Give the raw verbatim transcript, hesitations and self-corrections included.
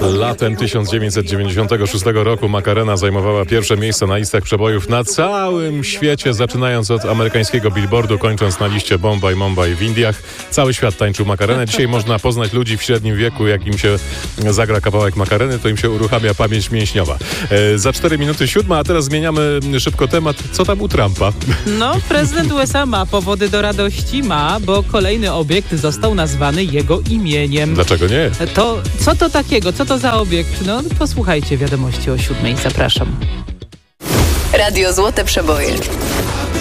Latem tysiąc dziewięćset dziewięćdziesiątego szóstego roku Macarena zajmowała pierwsze miejsce na listach przebojów na całym świecie, zaczynając od amerykańskiego Billboardu, kończąc na liście Bombay Mumbai w Indiach. Cały świat tańczył Macarenę. Dzisiaj można poznać ludzi w średnim wieku, jak im się zagra kawałek Macareny, to im się uruchamia pamięć mięśniowa. E, za cztery minuty siódma, a teraz zmieniamy szybko temat. Co tam u Trumpa? No, prezydent U S A ma powody do radości, ma, bo kolejny obiekt został nazwany jego imieniem. Dlaczego nie? To co to takiego? Co to za obiekt? No, posłuchajcie wiadomości o siódmej. Zapraszam. Radio Złote Przeboje.